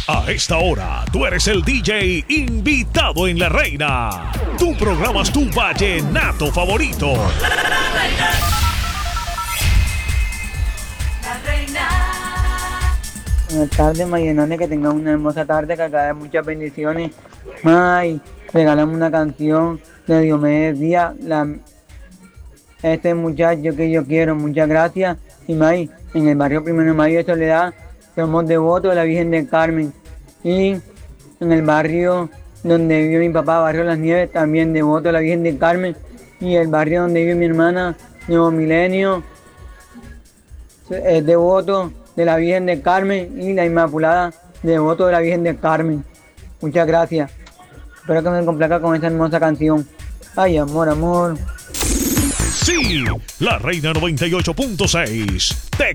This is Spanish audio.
A esta hora, tú eres el DJ invitado en La Reina. Tú programas tu vallenato favorito. La Reina. La Reina. Buenas tardes, Mayenane, que tengan una hermosa tarde, que acá muchas bendiciones. May, regálame una canción de Diomedes Díaz, este muchacho que yo quiero, muchas gracias. Y May, en el barrio Primero de Mayo de Soledad, somos devotos de la Virgen del Carmen. Y en el barrio donde vive mi papá, barrio Las Nieves, también devoto de la Virgen del Carmen. Y el barrio donde vive mi hermana, Nuevo Milenio, es devoto de la Virgen del Carmen. Y la Inmaculada, devoto de la Virgen del Carmen. Muchas gracias. Espero que me complazca con esta hermosa canción. Ay, amor, amor. Sí, La Reina 98.6 te